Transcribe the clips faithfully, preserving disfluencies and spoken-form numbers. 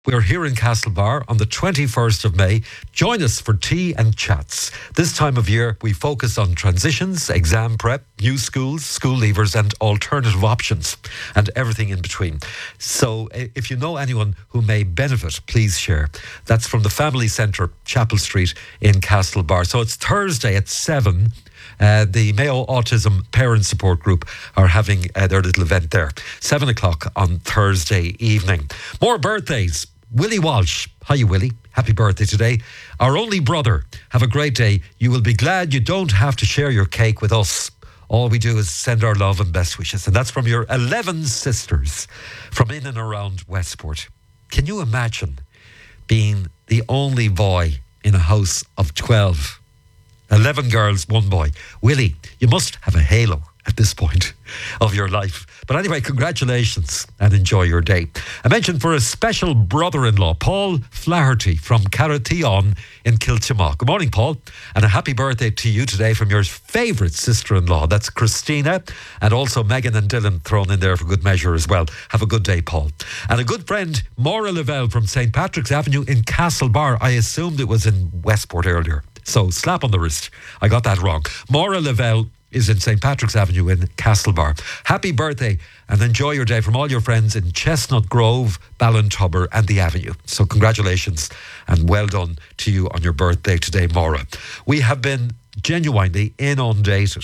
We're here in Castlebar on the twenty-first of May. Join us for tea and chats. This time of year, we focus on transitions, exam prep, new schools, school leavers, and alternative options, and everything in between. So if you know anyone who may benefit, please share. That's from the Family Centre, Chapel Street in Castlebar. So it's Thursday at seven. Uh, the Mayo Autism Parent Support Group are having uh, their little event there. Seven o'clock on Thursday evening. More birthdays. Willie Walsh. Hi, Willie. Happy birthday today. Our only brother. Have a great day. You will be glad you don't have to share your cake with us. All we do is send our love and best wishes. And that's from your eleven sisters from in and around Westport. Can you imagine being the only boy in a house of twelve? eleven girls, one boy. Willie, you must have a halo at this point of your life. But anyway, congratulations and enjoy your day. I mentioned for a special brother-in-law, Paul Flaherty from Carratheon in Kiltimagh. Good morning, Paul, and a happy birthday to you today from your favourite sister-in-law. That's Christina, and also Megan and Dylan thrown in there for good measure as well. Have a good day, Paul. And a good friend, Maura Lavelle from Saint Patrick's Avenue in Castlebar. I assumed it was in Westport earlier. So, slap on the wrist. I got that wrong. Maura Lavelle is in Saint Patrick's Avenue in Castlebar. Happy birthday and enjoy your day from all your friends in Chestnut Grove, Ballintubber and the Avenue. So congratulations and well done to you on your birthday today, Maura. We have been genuinely inundated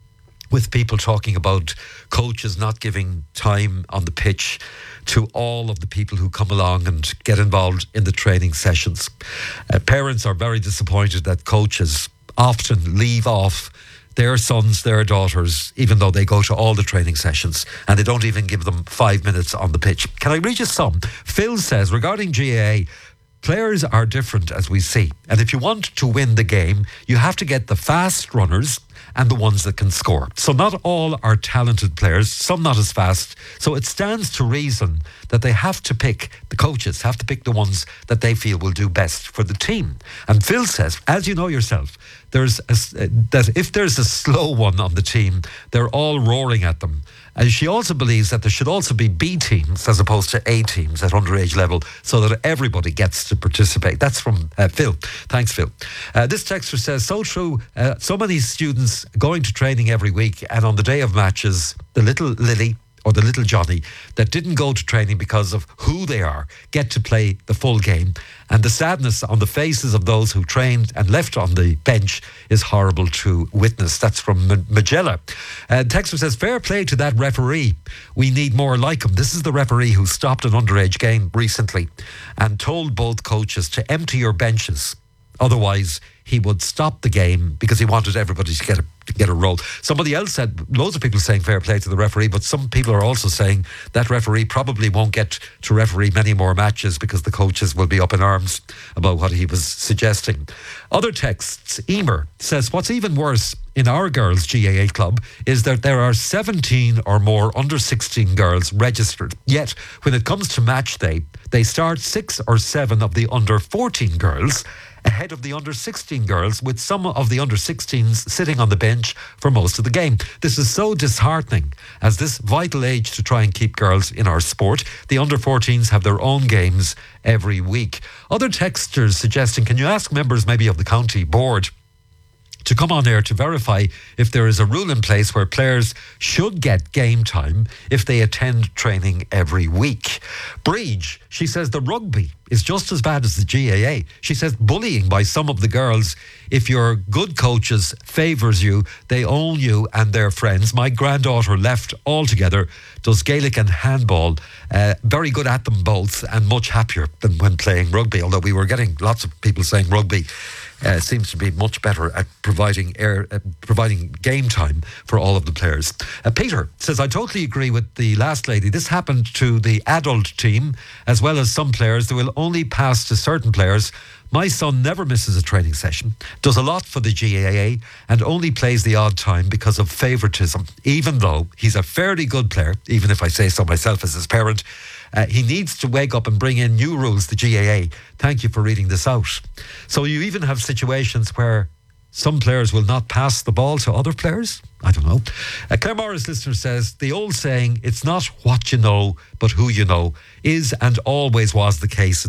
with people talking about coaches not giving time on the pitch to all of the people who come along and get involved in the training sessions. Uh, parents are very disappointed that coaches often leave off their sons, their daughters, even though they go to all the training sessions, and they don't even give them five minutes on the pitch. Can I read you some? Phil says, regarding G A A, players are different as we see. And if you want to win the game, you have to get the fast runners and the ones that can score. So not all are talented players, some not as fast. So it stands to reason that they have to pick, the coaches have to pick the ones that they feel will do best for the team. And Phil says, as you know yourself, there's a, that if there's a slow one on the team, they're all roaring at them. And she also believes that there should also be B teams as opposed to A teams at underage level so that everybody gets to participate. That's from uh, Phil. Thanks, Phil. Uh, this texter says, so true. Uh, so many students going to training every week, and on the day of matches, the little Lily or the little Johnny that didn't go to training because of who they are get to play the full game. And the sadness on the faces of those who trained and left on the bench is horrible to witness. That's from M- Magella. Uh, Texter says, fair play to that referee. We need more like him. This is the referee who stopped an underage game recently and told both coaches to empty your benches. Otherwise, he would stop the game because he wanted everybody to get a to get a role. Somebody else said, loads of people saying fair play to the referee, but some people are also saying that referee probably won't get to referee many more matches because the coaches will be up in arms about what he was suggesting. Other texts, Emer says, what's even worse in our girls' G A A club is that there are seventeen or more under sixteen girls registered. Yet, when it comes to match day, they start six or seven of the under fourteen girls ahead of the under sixteen girls, with some of the under sixteens sitting on the bench for most of the game. This is so disheartening, as this vital age to try and keep girls in our sport. The under fourteens have their own games every week. Other texters suggesting, can you ask members maybe of the county board to come on air to verify if there is a rule in place where players should get game time if they attend training every week. Breege, she says the rugby is just as bad as the G A A. She says bullying by some of the girls. If your good coaches favours you, they own you and their friends. My granddaughter left altogether, does Gaelic and handball, uh, very good at them both and much happier than when playing rugby, although we were getting lots of people saying rugby Uh, seems to be much better at providing air, uh, providing game time for all of the players. Uh, Peter says, I totally agree with the last lady. This happened to the adult team as well as some players. They will only pass to certain players. My son never misses a training session, does a lot for the G A A and only plays the odd time because of favouritism, even though he's a fairly good player, even if I say so myself as his parent. Uh, he needs to wake up and bring in new rules, the G A A. Thank you for reading this out. So you even have situations where some players will not pass the ball to other players? I don't know. A Claire Morris listener says, the old saying, it's not what you know, but who you know, is and always was the case